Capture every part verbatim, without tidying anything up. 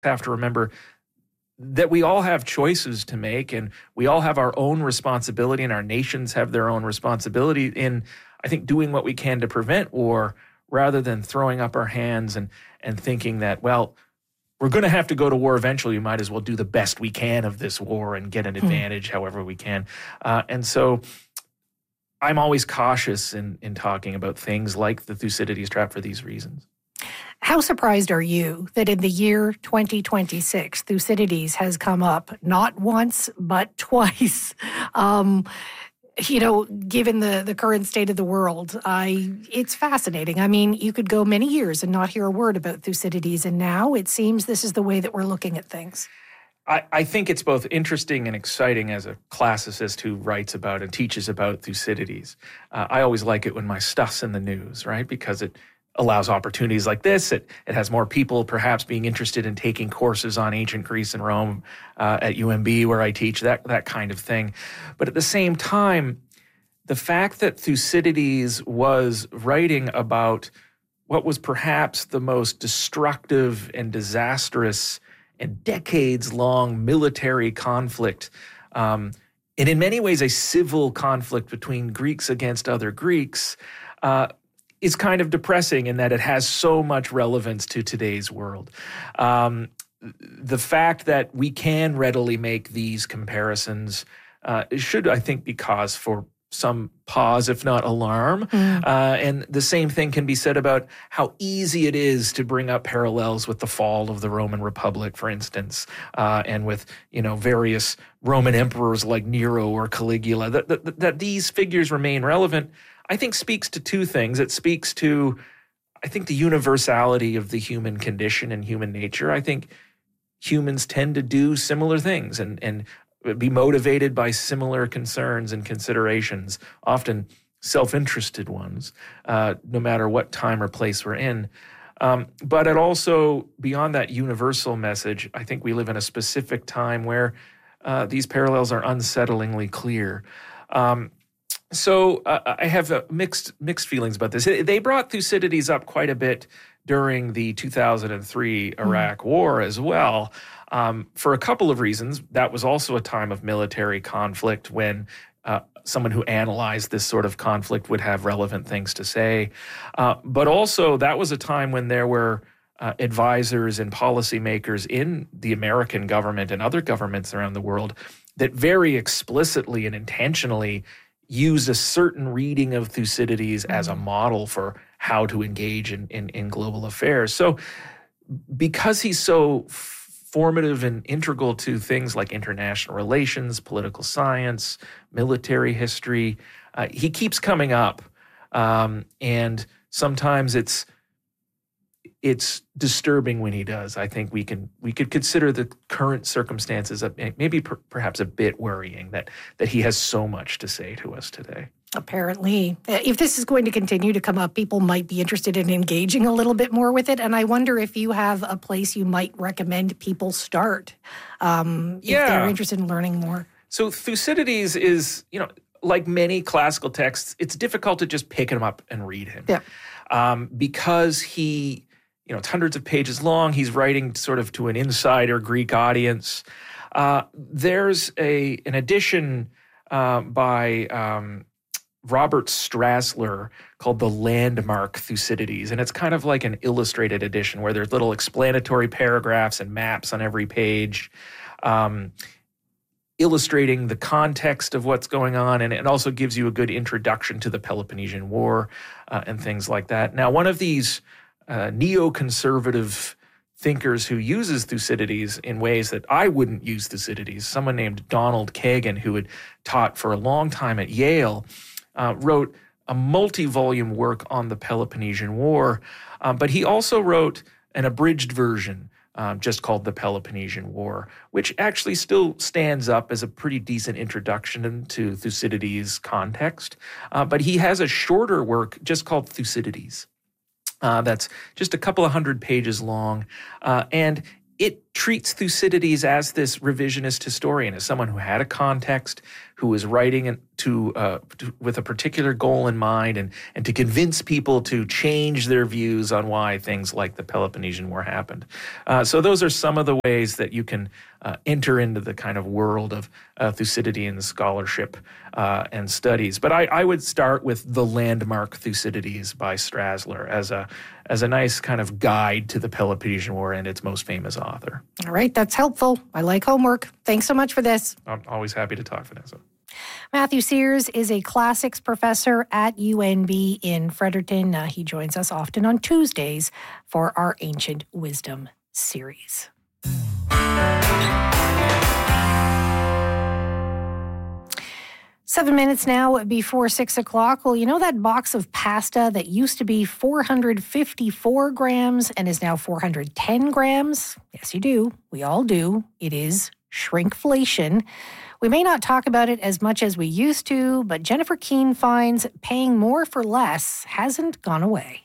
have to remember that we all have choices to make, and we all have our own responsibility, and our nations have their own responsibility in, I think, doing what we can to prevent war, rather than throwing up our hands and and thinking that, well, we're going to have to go to war eventually. We might as well do the best we can of this war and get an advantage hmm. however we can. Uh, and so I'm always cautious in, in talking about things like the Thucydides trap for these reasons. How surprised are you that in the year twenty twenty-six, Thucydides has come up not once, but twice? Um, you know, given the, the current state of the world, I it's fascinating. I mean, you could go many years and not hear a word about Thucydides, and now it seems this is the way that we're looking at things. I, I think it's both interesting and exciting as a classicist who writes about and teaches about Thucydides. Uh, I always like it when my stuff's in the news, right? Because it allows opportunities like this. It, it has more people perhaps being interested in taking courses on ancient Greece and Rome uh, at U M B where I teach, that, that kind of thing. But at the same time, the fact that Thucydides was writing about what was perhaps the most destructive and disastrous and decades-long military conflict, um, and in many ways a civil conflict between Greeks against other Greeks, uh, is kind of depressing in that it has so much relevance to today's world. Um, the fact that we can readily make these comparisons uh, should, I think, be cause for some pause, if not alarm. Mm. Uh, and the same thing can be said about how easy it is to bring up parallels with the fall of the Roman Republic, for instance, uh, and with, you know, various Roman emperors like Nero or Caligula, that, that, that these figures remain relevant, I think speaks to two things. It speaks to, I think, the universality of the human condition and human nature. I think humans tend to do similar things and, and be motivated by similar concerns and considerations, often self-interested ones, uh, no matter what time or place we're in. Um, but it also, beyond that universal message, I think we live in a specific time where uh, these parallels are unsettlingly clear. Um, So uh, I have uh, mixed mixed feelings about this. They brought Thucydides up quite a bit during the two thousand three Iraq mm. War as well, um, for a couple of reasons. That was also a time of military conflict when uh, someone who analyzed this sort of conflict would have relevant things to say. Uh, but also that was a time when there were uh, advisors and policymakers in the American government and other governments around the world that very explicitly and intentionally used a certain reading of Thucydides mm-hmm. as a model for how to engage in, in, in global affairs. So because he's so formative and integral to things like international relations, political science, military history, uh, he keeps coming up. Um, and sometimes it's it's disturbing when he does. I think we can we could consider the current circumstances of maybe per, perhaps a bit worrying that that he has so much to say to us today. Apparently, if this is going to continue to come up, people might be interested in engaging a little bit more with it. And I wonder if you have a place you might recommend people start um, if yeah. they're interested in learning more. So Thucydides is, you know, like many classical texts, it's difficult to just pick him up and read him. Yeah. Um, because he, you know, it's hundreds of pages long. He's writing sort of to an insider Greek audience. Uh, there's a an edition uh, by um, Robert Strassler called The Landmark Thucydides, and it's kind of like an illustrated edition where there's little explanatory paragraphs and maps on every page, um, illustrating the context of what's going on, and it also gives you a good introduction to the Peloponnesian War uh, and things like that. Now, one of these uh, neoconservative thinkers who uses Thucydides in ways that I wouldn't use Thucydides, someone named Donald Kagan, who had taught for a long time at Yale, uh, wrote a multi-volume work on the Peloponnesian War, um, but he also wrote an abridged version um, just called the Peloponnesian War, which actually still stands up as a pretty decent introduction to Thucydides' context. Uh, but he has a shorter work just called Thucydides. Uh, that's just a couple of hundred pages long, uh, and it treats Thucydides as this revisionist historian, as someone who had a context, who was writing to, uh, to with a particular goal in mind, and and to convince people to change their views on why things like the Peloponnesian War happened. Uh, so those are some of the ways that you can uh, enter into the kind of world of uh, Thucydidean scholarship uh, and studies. But I, I would start with The Landmark Thucydides by Strassler as a as a nice kind of guide to the Peloponnesian War and its most famous author. All right, that's helpful. I like homework. Thanks so much for this. I'm always happy to talk, Vanessa. Matthew Sears is a classics professor at U N B in Fredericton. Uh, he joins us often on Tuesdays for our Ancient Wisdom series. Seven minutes now before six o'clock. Well, you know that box of pasta that used to be four hundred fifty-four grams and is now four hundred ten grams? Yes, you do. We all do. It is shrinkflation. We may not talk about it as much as we used to, but Jennifer Keene finds paying more for less hasn't gone away.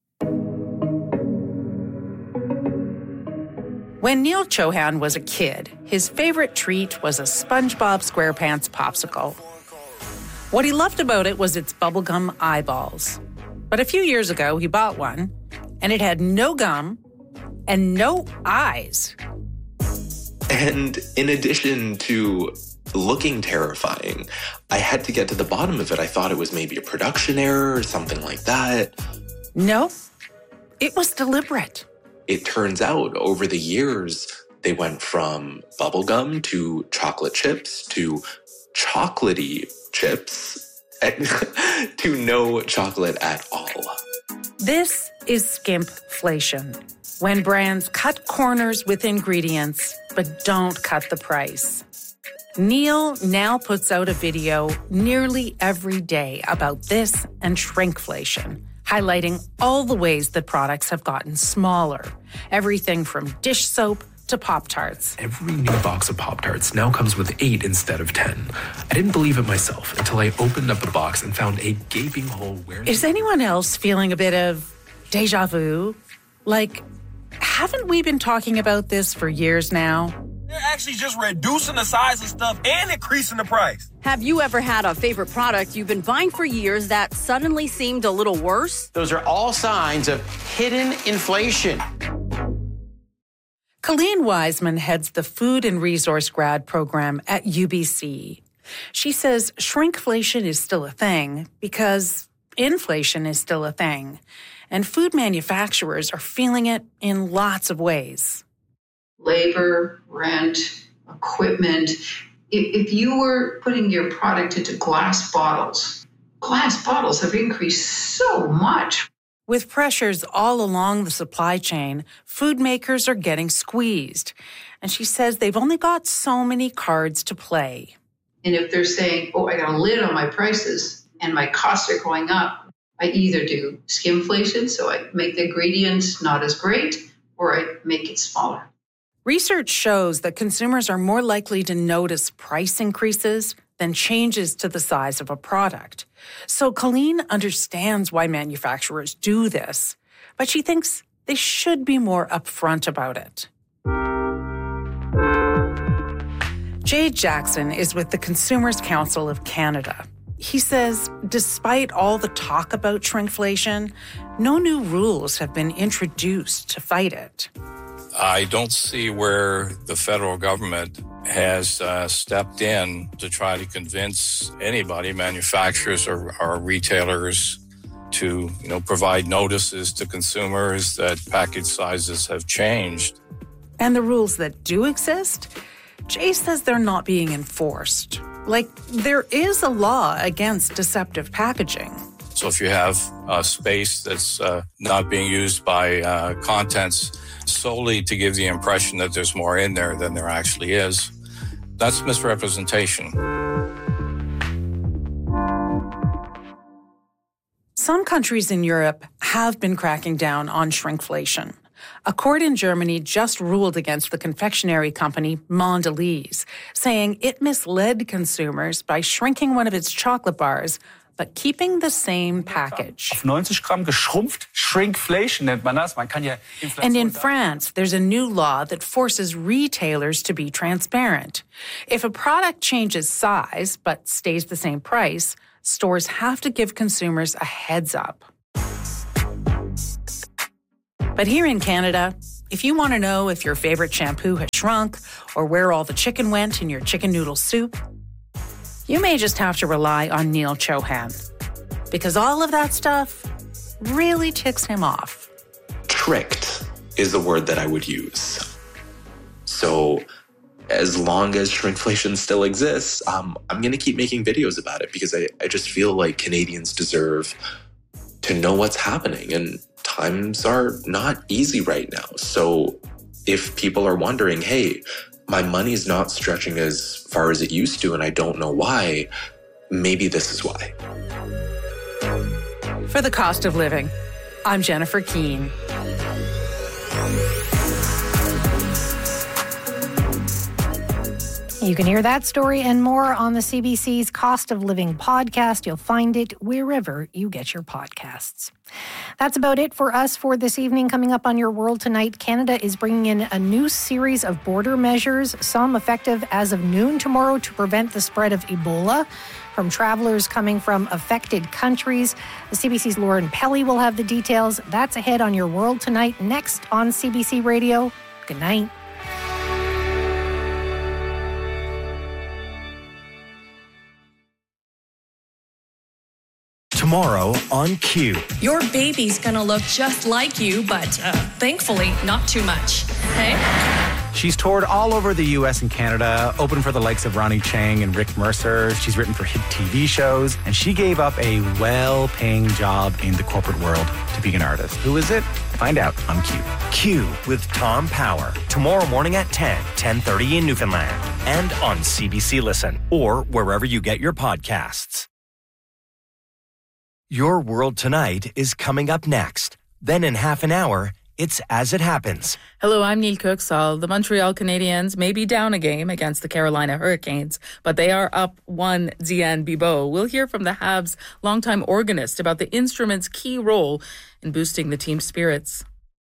When Neil Chohan was a kid, his favorite treat was a SpongeBob SquarePants popsicle. What he loved about it was its bubblegum eyeballs. But a few years ago, he bought one, and it had no gum and no eyes. And in addition to looking terrifying, I had to get to the bottom of it. I thought it was maybe a production error or something like that. No, it was deliberate. It turns out over the years, they went from bubblegum to chocolate chips to chocolatey chips to no chocolate at all. This is skimpflation, when brands cut corners with ingredients but don't cut the price. Neil now puts out a video nearly every day about this and shrinkflation, highlighting all the ways that products have gotten smaller. Everything from dish soap to Pop-Tarts. Every new box of Pop-Tarts now comes with eight instead of ten. I didn't believe it myself until I opened up the box and found a gaping hole where... Is anyone else feeling a bit of deja vu? Like, haven't we been talking about this for years now? They're actually just reducing the size of stuff and increasing the price. Have you ever had a favorite product you've been buying for years that suddenly seemed a little worse? Those are all signs of hidden inflation. Colleen Wiseman heads the Food and Resource Grad program at U B C. She says shrinkflation is still a thing because inflation is still a thing, and food manufacturers are feeling it in lots of ways. Labor, rent, equipment. If, if you were putting your product into glass bottles, glass bottles have increased so much. With pressures all along the supply chain, food makers are getting squeezed. And she says they've only got so many cards to play. And if they're saying, oh, I got a lid on my prices and my costs are going up, I either do skimflation, so I make the ingredients not as great, or I make it smaller. Research shows that consumers are more likely to notice price increases than changes to the size of a product. So Colleen understands why manufacturers do this, but she thinks they should be more upfront about it. Jay Jackson is with the Consumers Council of Canada. He says, despite all the talk about shrinkflation, no new rules have been introduced to fight it. I don't see where the federal government has uh, stepped in to try to convince anybody, manufacturers or, or retailers, to you know provide notices to consumers that package sizes have changed. And the rules that do exist, Jay says they're not being enforced. Like, there is a law against deceptive packaging. So if you have a space that's uh, not being used by uh, contents solely to give the impression that there's more in there than there actually is, that's misrepresentation. Some countries in Europe have been cracking down on shrinkflation. A court in Germany just ruled against the confectionery company Mondelez, saying it misled consumers by shrinking one of its chocolate bars but keeping the same package. Auf ninety Gramm geschrumpft, shrinkflation nennt man das. Man kann ja Inflation. And in France, there's a new law that forces retailers to be transparent. If a product changes size but stays the same price, stores have to give consumers a heads up. But here in Canada, if you want to know if your favorite shampoo has shrunk or where all the chicken went in your chicken noodle soup, you may just have to rely on Neil Chohan, because all of that stuff really ticks him off. Tricked is the word that I would use. So as long as shrinkflation still exists, um, I'm going to keep making videos about it because I, I just feel like Canadians deserve to know what's happening. And times are not easy right now. So if people are wondering, hey, my money's not stretching as far as it used to and I don't know why, maybe this is why. For The Cost of Living, I'm Jennifer Keane. You can hear that story and more on the C B C's Cost of Living podcast. You'll find it wherever you get your podcasts. That's about it for us for this evening. Coming up on Your World Tonight, Canada is bringing in a new series of border measures, some effective as of noon tomorrow to prevent the spread of Ebola from travelers coming from affected countries. The C B C's Lauren Pelly will have the details. That's ahead on Your World Tonight, next on C B C Radio. Good night. Tomorrow on Q. Your baby's gonna look just like you, but uh, thankfully not too much. Hey? She's toured all over the U S and Canada, opened for the likes of Ronnie Chang and Rick Mercer. She's written for hit T V shows, and she gave up a well-paying job in the corporate world to be an artist. Who is it? Find out on Q. Q with Tom Power. Tomorrow morning at ten, ten thirty in Newfoundland. And on C B C Listen, or wherever you get your podcasts. Your World Tonight is coming up next. Then in half an hour, it's As It Happens. Hello, I'm Neil Cooksall. The Montreal Canadiens may be down a game against the Carolina Hurricanes, but they are up one Diane Bibeau. We'll hear from the Habs' longtime organist about the instrument's key role in boosting the team's spirits.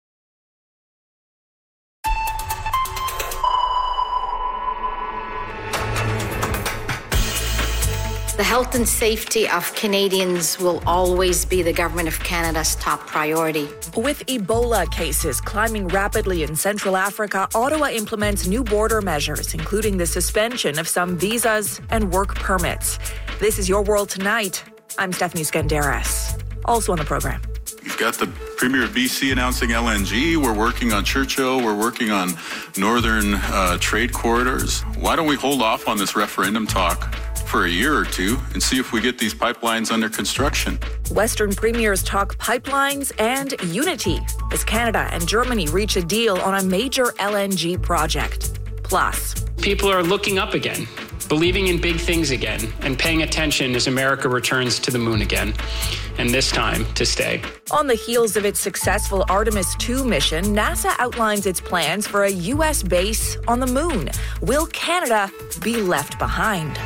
The health and safety of Canadians will always be the Government of Canada's top priority. With Ebola cases climbing rapidly in Central Africa, Ottawa implements new border measures, including the suspension of some visas and work permits. This is Your World Tonight. I'm Stephanie Skandaris. Also on the program. We've got the Premier of B C announcing L N G. We're working on Churchill. We're working on northern uh, trade corridors. Why don't we hold off on this referendum talk for a year or two and see if we get these pipelines under construction? Western premiers talk pipelines and unity as Canada and Germany reach a deal on a major L N G project. Plus, people are looking up again, believing in big things again, and paying attention as America returns to the moon again, and this time to stay. On the heels of its successful Artemis two mission, NASA outlines its plans for a U S base on the moon. Will Canada be left behind?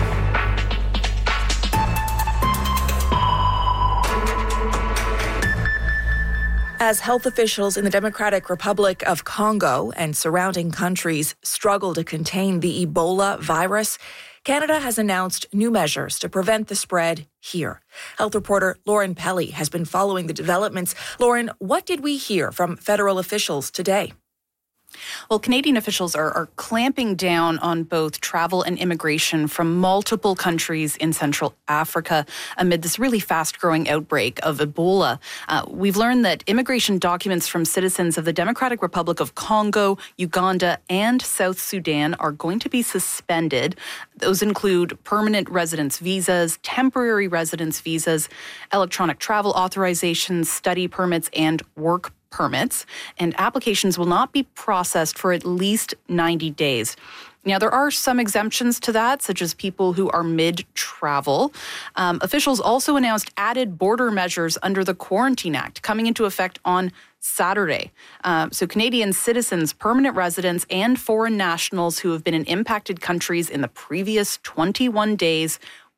As health officials in the Democratic Republic of Congo and surrounding countries struggle to contain the Ebola virus, Canada has announced new measures to prevent the spread here. Health reporter Lauren Pelly has been following the developments. Lauren, what did we hear from federal officials today? Well, Canadian officials are, are clamping down on both travel and immigration from multiple countries in Central Africa amid this really fast-growing outbreak of Ebola. Uh, we've learned that immigration documents from citizens of the Democratic Republic of Congo, Uganda, and South Sudan are going to be suspended. Those include permanent residence visas, temporary residence visas, electronic travel authorizations, study permits, and work permits, and applications will not be processed for at least ninety days. Now, there are some exemptions to that, such as people who are mid-travel. Um, officials also announced added border measures under the Quarantine Act coming into effect on Saturday. Um, so Canadian citizens, permanent residents, and foreign nationals who have been in impacted countries in the previous twenty-one days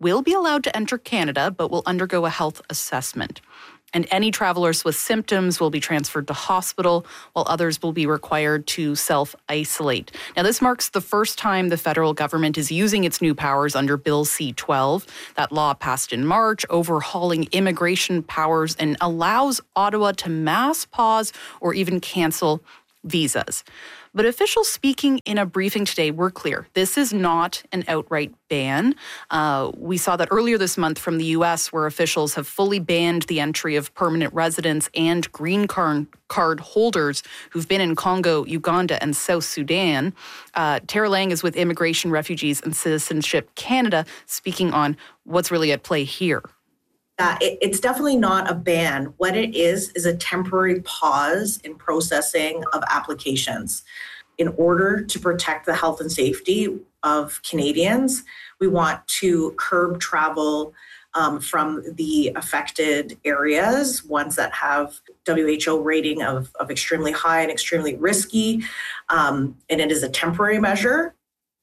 will be allowed to enter Canada, but will undergo a health assessment. And any travelers with symptoms will be transferred to hospital, while others will be required to self-isolate. Now, this marks the first time the federal government is using its new powers under Bill C twelve. That law passed in March, overhauling immigration powers and allows Ottawa to mass pause or even cancel visas. But officials speaking in a briefing today were clear. This is not an outright ban. Uh, we saw that earlier this month from the U S, where officials have fully banned the entry of permanent residents and green card, card holders who've been in Congo, Uganda, and South Sudan. Uh, Tara Lang is with Immigration, Refugees, and Citizenship Canada, speaking on what's really at play here. Uh, it, it's definitely not a ban. What it is is a temporary pause in processing of applications. In order to protect the health and safety of Canadians, we want to curb travel um, from the affected areas, ones that have W H O rating of, of extremely high and extremely risky, um, and it is a temporary measure.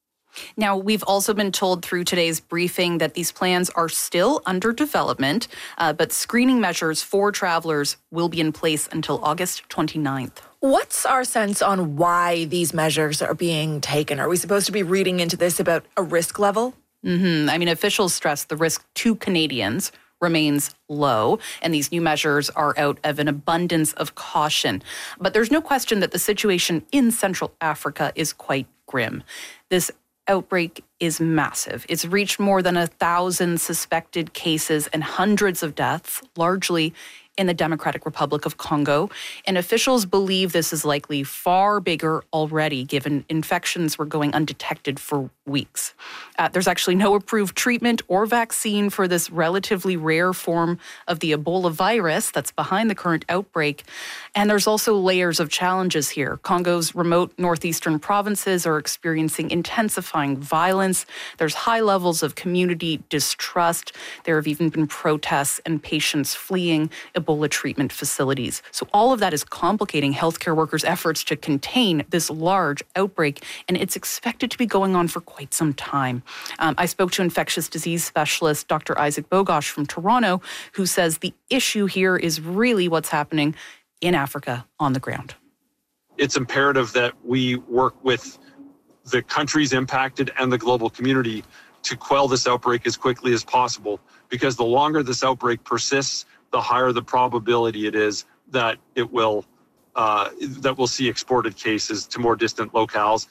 Now, we've also been told through today's briefing that these plans are still under development, uh, but screening measures for travelers will be in place until August twenty-ninth. What's our sense on why these measures are being taken? Are we supposed to be reading into this about a risk level? Mm-hmm. I mean, officials stress the risk to Canadians remains low, and these new measures are out of an abundance of caution. But there's no question that the situation in Central Africa is quite grim. This outbreak is massive. It's reached more than a thousand suspected cases and hundreds of deaths, largely in the Democratic Republic of Congo. And officials believe this is likely far bigger already, given infections were going undetected for weeks. Uh, there's actually no approved treatment or vaccine for this relatively rare form of the Ebola virus that's behind the current outbreak. And there's also layers of challenges here. Congo's remote northeastern provinces are experiencing intensifying violence. There's high levels of community distrust. There have even been protests and patients fleeing Ebola treatment facilities. So all of that is complicating healthcare workers' efforts to contain this large outbreak, and it's expected to be going on for quite some time. Um, I spoke to infectious disease specialist Doctor Isaac Bogosh from Toronto, who says the issue here is really what's happening in Africa on the ground. It's imperative that we work with the countries impacted and the global community to quell this outbreak as quickly as possible, because the longer this outbreak persists, the higher the probability it is that it will uh, that we'll see exported cases to more distant locales.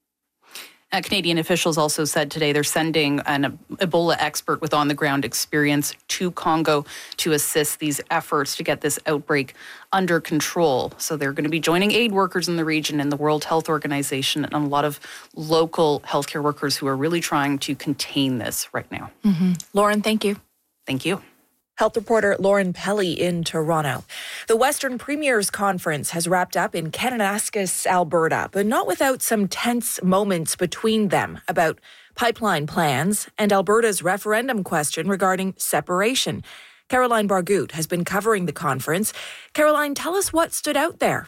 Uh, Canadian officials also said today they're sending an Ebola expert with on-the-ground experience to Congo to assist these efforts to get this outbreak under control. So they're going to be joining aid workers in the region and the World Health Organization and a lot of local healthcare workers who are really trying to contain this right now. Mm-hmm. Lauren, thank you. Thank you. Health reporter Lauren Pelly in Toronto. The Western Premiers Conference has wrapped up in Kananaskis, Alberta, but not without some tense moments between them about pipeline plans and Alberta's referendum question regarding separation. Caroline Bargout has been covering the conference. Caroline, tell us what stood out there.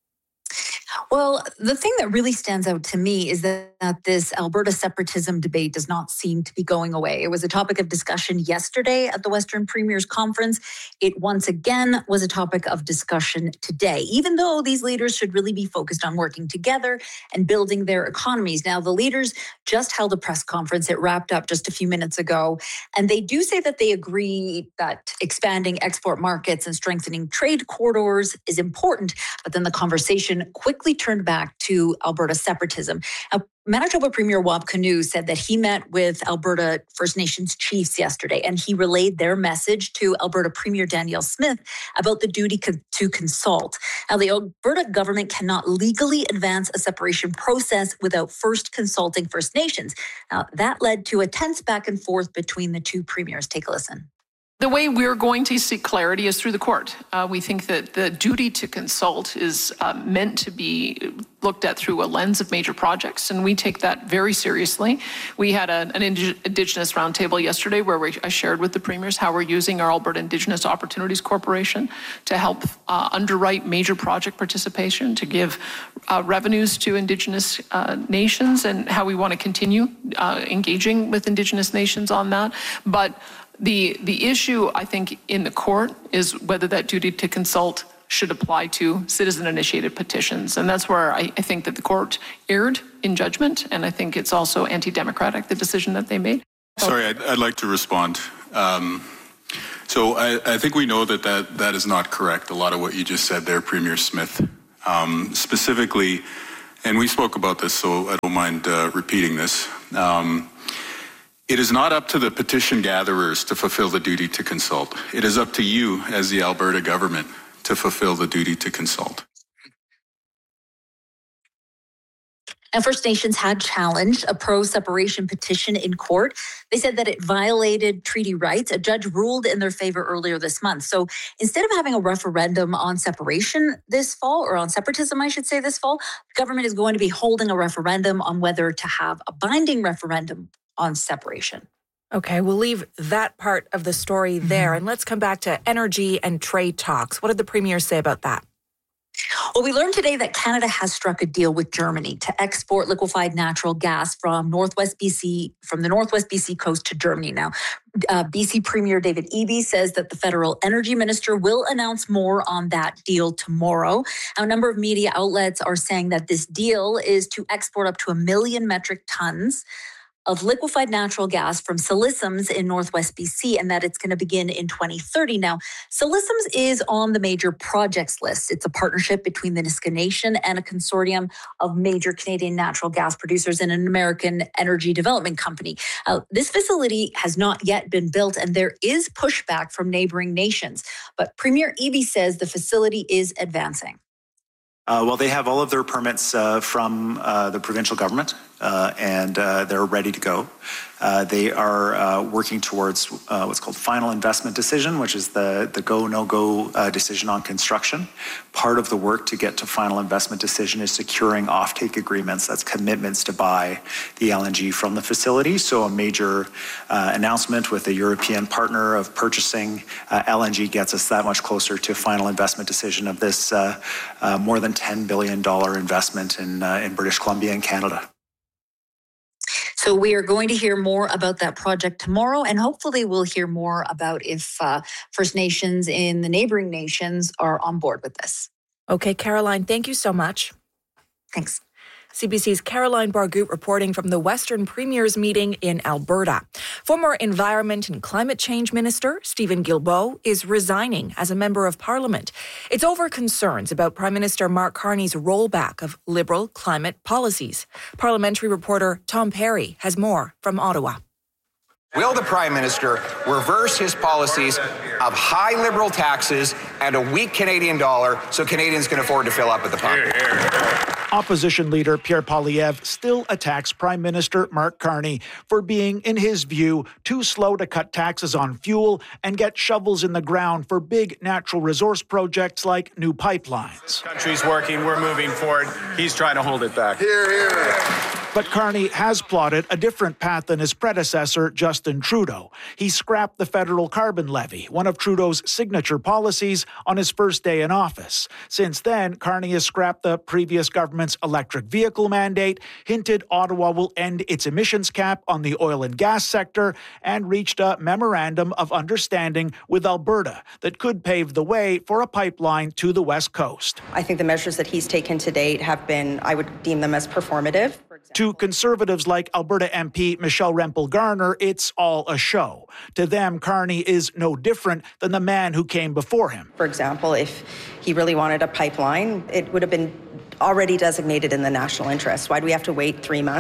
Well, the thing that really stands out to me is that, that this Alberta separatism debate does not seem to be going away. It was a topic of discussion yesterday at the Western Premiers Conference. It once again was a topic of discussion today, even though these leaders should really be focused on working together and building their economies. Now, the leaders just held a press conference. It wrapped up just a few minutes ago. And they do say that they agree that expanding export markets and strengthening trade corridors is important. But then the conversation quickly turned back to Alberta separatism. Now, Manitoba Premier Wab Kinew said that he met with Alberta First Nations chiefs yesterday, and he relayed their message to Alberta Premier Danielle Smith about the duty co- to consult. Now, the Alberta government cannot legally advance a separation process without first consulting First Nations. Now, that led to a tense back and forth between the two premiers. Take a listen. The way we're going to seek clarity is through the court. Uh, we think that the duty to consult is uh, meant to be looked at through a lens of major projects, and we take that very seriously. We had a, an Indi- Indigenous roundtable yesterday where we, I shared with the premiers how we're using our Alberta Indigenous Opportunities Corporation to help uh, underwrite major project participation, to give uh, revenues to Indigenous uh, nations, and how we want to continue uh, engaging with Indigenous nations on that. But The the issue, I think, in the court is whether that duty to consult should apply to citizen-initiated petitions. And that's where I, I think that the court erred in judgment, and I think it's also anti-democratic, the decision that they made. Sorry, I'd, I'd like to respond. Um, so I, I think we know that, that that is not correct, a lot of what you just said there, Premier Smith. Um, specifically, and we spoke about this, so I don't mind uh, repeating this. Um, It is not up to the petition gatherers to fulfill the duty to consult. It is up to you as the Alberta government to fulfill the duty to consult. And First Nations had challenged a pro-separation petition in court. They said that it violated treaty rights. A judge ruled in their favor earlier this month. So instead of having a referendum on separation this fall, or on separatism, I should say this fall, the government is going to be holding a referendum on whether to have a binding referendum on separation. Okay, we'll leave that part of the story there. Mm-hmm. And let's come back to energy and trade talks. What did the Premier say about that? Well, we learned today that Canada has struck a deal with Germany to export liquefied natural gas from Northwest B C, from the Northwest B C coast to Germany. Now, uh, B C Premier David Eby says that the federal energy minister will announce more on that deal tomorrow. Now, a number of media outlets are saying that this deal is to export up to a million metric tons of liquefied natural gas from Silesums in Northwest B C, and that it's going to begin in twenty thirty. Now, Silesums is on the major projects list. It's a partnership between the Nisga'a Nation and a consortium of major Canadian natural gas producers and an American energy development company. Uh, this facility has not yet been built, and there is pushback from neighboring nations. But Premier Eby says the facility is advancing. Uh, well, they have all of their permits uh, from uh, the provincial government, uh, and uh, they're ready to go. Uh, they are uh, working towards uh, what's called final investment decision, which is the, the go, no-go uh, decision on construction. Part of the work to get to final investment decision is securing offtake agreements. That's commitments to buy the L N G from the facility. So a major uh, announcement with a European partner of purchasing uh, L N G gets us that much closer to final investment decision of this uh, uh, more than ten billion dollars investment in, uh, in British Columbia and Canada. So we are going to hear more about that project tomorrow, and hopefully we'll hear more about if uh, First Nations in the neighboring nations are on board with this. Okay, Caroline, thank you so much. Thanks. C B C's Caroline Bargout reporting from the Western Premiers meeting in Alberta. Former Environment and Climate Change Minister Stephen Guilbeault is resigning as a Member of Parliament. It's over concerns about Prime Minister Mark Carney's rollback of Liberal climate policies. Parliamentary reporter Tom Perry has more from Ottawa. Will the Prime Minister reverse his policies of high Liberal taxes and a weak Canadian dollar so Canadians can afford to fill up at the pump? Here, here. Opposition leader Pierre Poilievre still attacks Prime Minister Mark Carney for being, in his view, too slow to cut taxes on fuel and get shovels in the ground for big natural resource projects like new pipelines. This country's working, we're moving forward. He's trying to hold it back. Here, here. But Carney has plotted a different path than his predecessor, Justin Trudeau. He scrapped the federal carbon levy, one of Trudeau's signature policies, on his first day in office. Since then, Carney has scrapped the previous government's electric vehicle mandate, hinted Ottawa will end its emissions cap on the oil and gas sector, and reached a memorandum of understanding with Alberta that could pave the way for a pipeline to the West Coast. I think the measures that he's taken to date have been, I would deem them as performative. To Conservatives like Alberta M P Michelle Rempel-Garner, it's all a show. To them, Carney is no different than the man who came before him. For example, if he really wanted a pipeline, it would have been already designated in the national interest. Why do we have to wait three months?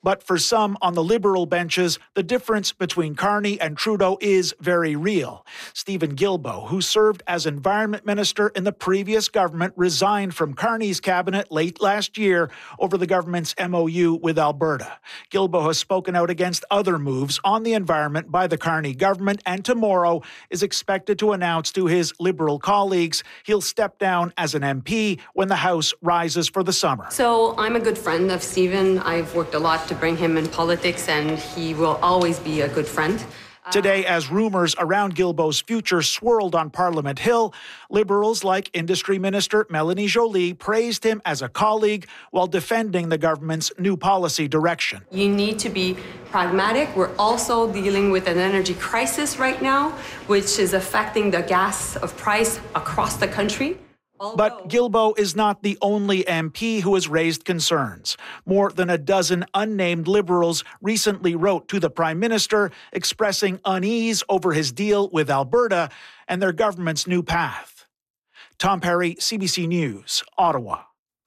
But for some on the Liberal benches, the difference between Carney and Trudeau is very real. Stephen Guilbeault, who served as Environment Minister in the previous government, resigned from Carney's cabinet late last year over the government's M O U with Alberta. Guilbeault has spoken out against other moves on the environment by the Carney government, and tomorrow is expected to announce to his Liberal colleagues he'll step down as an M P when the House rises for the summer. So I'm a good friend of Stephen. I've worked a lot to bring him in politics, and he will always be a good friend. Today, as rumors around Guilbeault's future swirled on Parliament Hill, Liberals like Industry Minister Melanie Joly praised him as a colleague while defending the government's new policy direction. You need to be pragmatic. We're also dealing with an energy crisis right now, which is affecting the gas of price across the country. But Guilbeault is not the only M P who has raised concerns. More than a dozen unnamed Liberals recently wrote to the Prime Minister expressing unease over his deal with Alberta and their government's new path. Tom Perry, C B C News, Ottawa.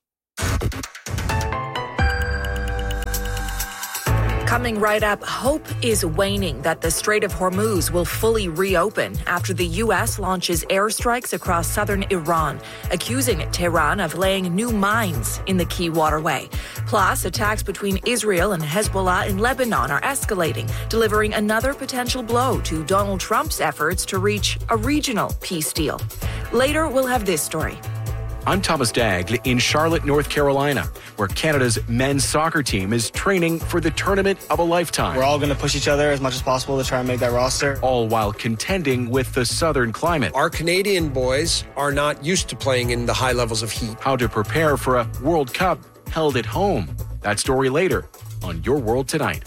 Coming right up, hope is waning that the Strait of Hormuz will fully reopen after the U S launches airstrikes across southern Iran, accusing Tehran of laying new mines in the key waterway. Plus, attacks between Israel and Hezbollah in Lebanon are escalating, delivering another potential blow to Donald Trump's efforts to reach a regional peace deal. Later, we'll have this story. I'm Thomas Daigle in Charlotte, North Carolina, where Canada's men's soccer team is training for the tournament of a lifetime. We're all going to push each other as much as possible to try and make that roster. All while contending with the southern climate. Our Canadian boys are not used to playing in the high levels of heat. How to prepare for a World Cup held at home. That story later on Your World Tonight.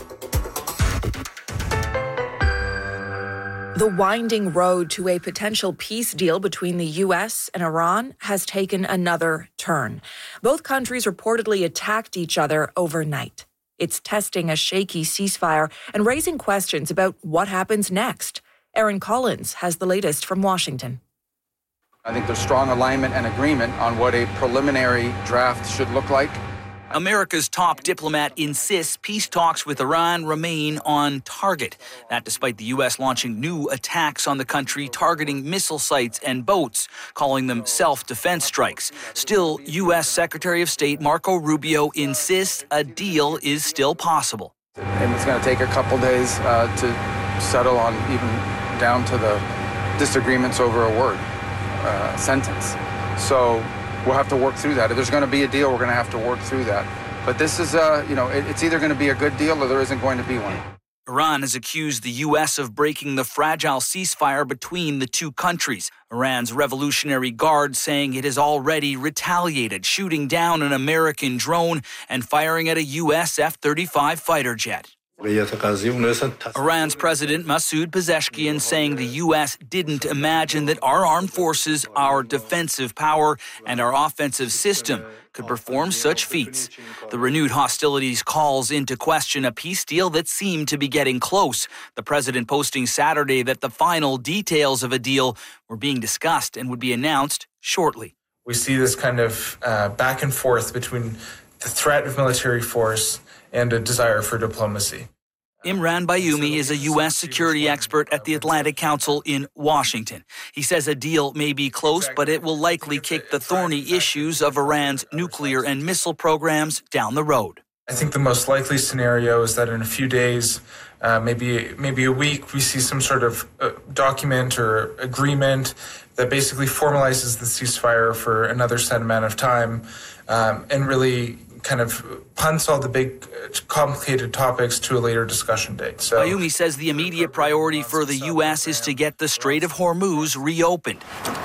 The winding road to a potential peace deal between the U S and Iran has taken another turn. Both countries reportedly attacked each other overnight. It's testing a shaky ceasefire and raising questions about what happens next. Aaron Collins has the latest from Washington. I think there's strong alignment and agreement on what a preliminary draft should look like. America's top diplomat insists peace talks with Iran remain on target. That despite the U S launching new attacks on the country, targeting missile sites and boats, calling them self-defense strikes. Still, U S Secretary of State Marco Rubio insists a deal is still possible. And it's going to take a couple days uh, to settle on even down to the disagreements over a word, uh, sentence. So we'll have to work through that. If there's going to be a deal, we're going to have to work through that. But this is, uh, you know, it, it's either going to be a good deal or there isn't going to be one. Iran has accused the U S of breaking the fragile ceasefire between the two countries. Iran's Revolutionary Guard saying it has already retaliated, shooting down an American drone and firing at a U S F thirty-five fighter jet. Iran's President Masoud Pezeshkian saying the U S didn't imagine that our armed forces, our defensive power, and our offensive system could perform such feats. The renewed hostilities calls into question a peace deal that seemed to be getting close. The president posting Saturday that the final details of a deal were being discussed and would be announced shortly. We see this kind of uh, back and forth between the threat of military force and a desire for diplomacy. Imran Bayoumi is a U S security expert at the Atlantic Council in Washington. He says a deal may be close, but it will likely kick the thorny issues of Iran's nuclear and missile programs down the road. I think the most likely scenario is that in a few days, uh, maybe maybe a week, we see some sort of uh, document or agreement that basically formalizes the ceasefire for another set amount of time um, and really kind of punts all the big, complicated topics to a later discussion date. So, Bayoumi says the immediate priority for the U S is to get the Strait of Hormuz reopened.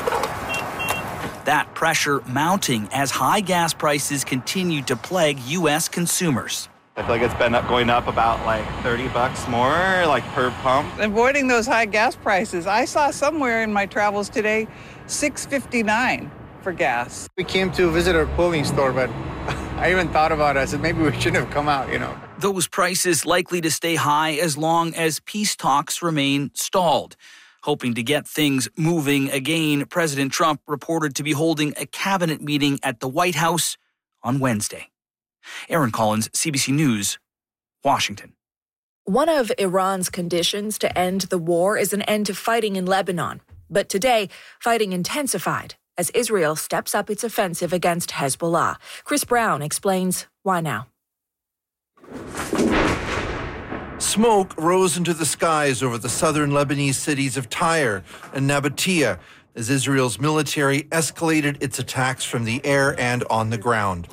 That pressure mounting as high gas prices continue to plague U S consumers. I feel like it's been up, going up about like thirty bucks more, like per pump. Avoiding those high gas prices. I saw somewhere in my travels today, six fifty-nine for gas. We came to visit our clothing store, but I even thought about it. I said maybe we shouldn't have come out, you know. Those prices likely to stay high as long as peace talks remain stalled. Hoping to get things moving again, President Trump reported to be holding a cabinet meeting at the White House on Wednesday. Aaron Collins, C B C News, Washington. One of Iran's conditions to end the war is an end to fighting in Lebanon. But today, fighting intensified as Israel steps up its offensive against Hezbollah. Chris Brown explains why now. Smoke rose into the skies over the southern Lebanese cities of Tyre and Nabatea as Israel's military escalated its attacks from the air and on the ground.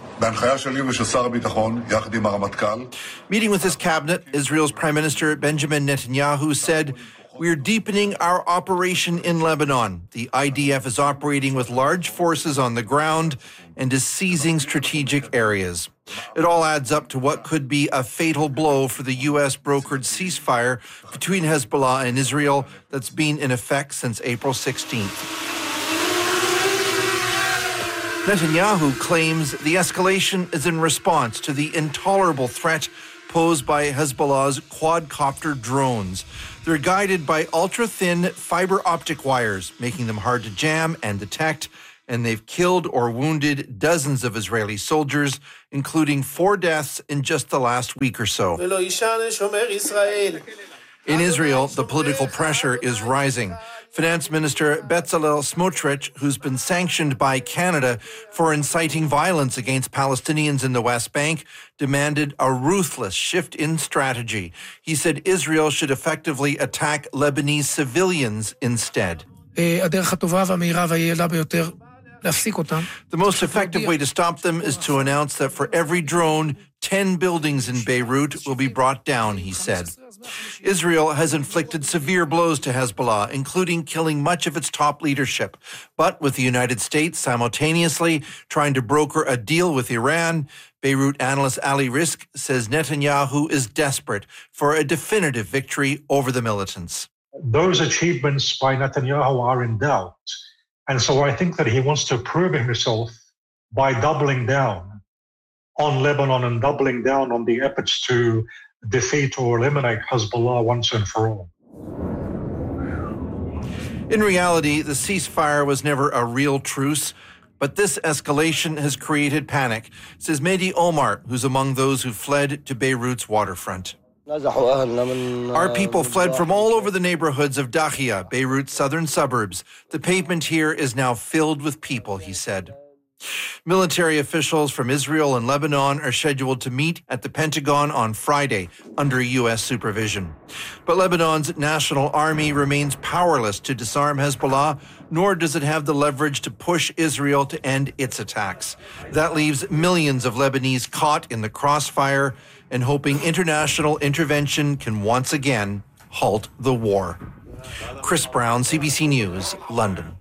Meeting with his cabinet, Israel's Prime Minister Benjamin Netanyahu said, "We are deepening our operation in Lebanon. The I D F is operating with large forces on the ground and is seizing strategic areas." It all adds up to what could be a fatal blow for the U S-brokered ceasefire between Hezbollah and Israel that's been in effect since April sixteenth. Netanyahu claims the escalation is in response to the intolerable threat posed by Hezbollah's quadcopter drones. They're guided by ultra-thin fiber optic wires, making them hard to jam and detect, and they've killed or wounded dozens of Israeli soldiers, including four deaths in just the last week or so. In Israel, the political pressure is rising. Finance Minister Bezalel Smotrich, who's been sanctioned by Canada for inciting violence against Palestinians in the West Bank, demanded a ruthless shift in strategy. He said Israel should effectively attack Lebanese civilians instead. The most effective way to stop them is to announce that for every drone, ten buildings in Beirut will be brought down, he said. Israel has inflicted severe blows to Hezbollah, including killing much of its top leadership. But with the United States simultaneously trying to broker a deal with Iran, Beirut analyst Ali Rizk says Netanyahu is desperate for a definitive victory over the militants. Those achievements by Netanyahu are in doubt. And so I think that he wants to prove himself by doubling down on Lebanon and doubling down on the efforts to defeat or eliminate Hezbollah once and for all. In reality, the ceasefire was never a real truce, but this escalation has created panic, says Mehdi Omar, who's among those who fled to Beirut's waterfront. Our people fled from all over the neighborhoods of Dakhia, Beirut's southern suburbs. The pavement here is now filled with people, he said. Military officials from Israel and Lebanon are scheduled to meet at the Pentagon on Friday under U S supervision. But Lebanon's National Army remains powerless to disarm Hezbollah, nor does it have the leverage to push Israel to end its attacks. That leaves millions of Lebanese caught in the crossfire and hoping international intervention can once again halt the war. Chris Brown, C B C News, London.